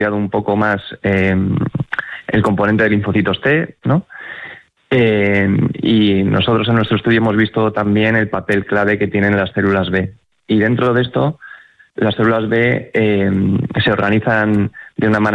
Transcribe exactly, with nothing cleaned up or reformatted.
un poco más eh, el componente de linfocitos T, ¿no? Eh, y nosotros en nuestro estudio hemos visto también el papel clave que tienen las células B. Y dentro de esto, las células B eh, se organizan de una manera